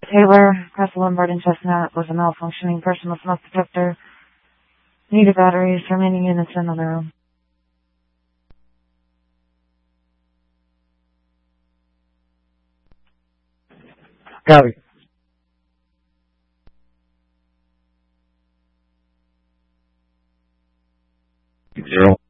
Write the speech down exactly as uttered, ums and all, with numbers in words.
Taylor, across the lumbar and chestnut was a malfunctioning personal smoke detector. Needed batteries, remaining units in the room. Copy. Zero.